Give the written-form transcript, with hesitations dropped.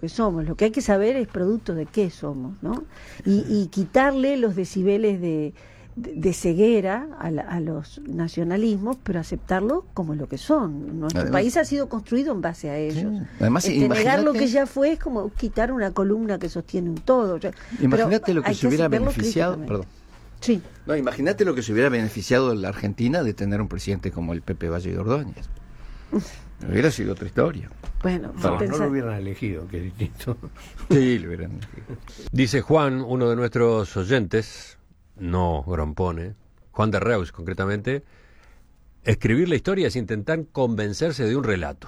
que somos. Lo que hay que saber es producto de qué somos, ¿no? Y quitarle los decibeles de ceguera a los nacionalismos, pero aceptarlo como lo que son. Nuestro país ha sido construido en base a ellos. Sí. Además, negar lo que ya fue es como quitar una columna que sostiene un todo. Imagínate lo que se hubiera beneficiado. Perdón. Sí. No, imagínate lo que se hubiera beneficiado en la Argentina de tener un presidente como el Pepe Valle de Ordóñez. Hubiera sido otra historia. Bueno, no lo hubieran elegido, que es distinto. Sí, lo hubieran elegido. Dice Juan, uno de nuestros oyentes, no Grompone, Juan de Reus concretamente, escribir la historia es intentar convencerse de un relato.